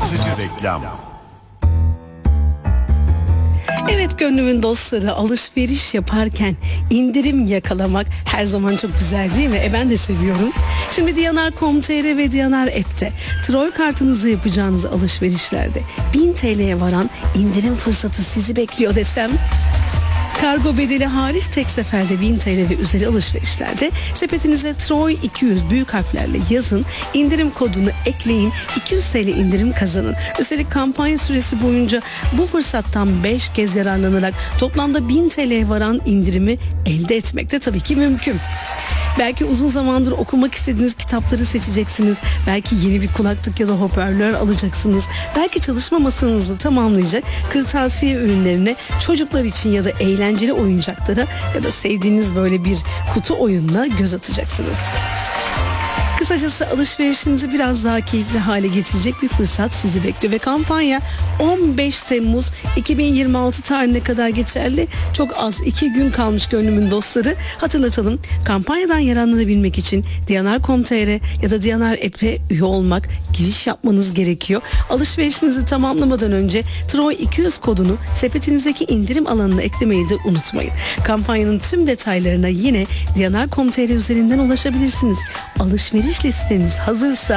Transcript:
Sarsıcı reklam. Evet gönlümün dostları, alışveriş yaparken indirim yakalamak her zaman çok güzel değil mi? Ben de seviyorum. Şimdi Diyanar.com.tr ve Diyanar App'te Troy kartınızı yapacağınız alışverişlerde 1000 TL'ye varan indirim fırsatı sizi bekliyor desem. Kargo bedeli hariç tek seferde 1000 TL ve üzeri alışverişlerde sepetinize Troy 200 büyük harflerle yazın, indirim kodunu ekleyin, 200 TL indirim kazanın. Üstelik kampanya süresi boyunca bu fırsattan 5 kez yararlanarak toplamda 1000 TL'ye varan indirimi elde etmek de tabii ki mümkün. Belki uzun zamandır okumak istediğiniz kitapları seçeceksiniz. Belki yeni bir kulaklık ya da hoparlör alacaksınız. Belki çalışma masanızı tamamlayacak kırtasiye ürünlerine, çocuklar için ya da eğlenceli oyuncaklara ya da sevdiğiniz böyle bir kutu oyununa göz atacaksınız. Kısacası alışverişinizi biraz daha keyifli hale getirecek bir fırsat sizi bekliyor ve kampanya 15 Temmuz 2026 tarihine kadar geçerli. Çok az 2 gün kalmış gönlümün dostları. Hatırlatalım, kampanyadan yararlanabilmek için Diyanar.com.tr ya da Diyanar App'e üye olmak, giriş yapmanız gerekiyor. Alışverişinizi tamamlamadan önce Troy 200 kodunu sepetinizdeki indirim alanına eklemeyi de unutmayın. Kampanyanın tüm detaylarına yine Diyanar.com.tr üzerinden ulaşabilirsiniz. Alışveriş listeniz hazırsa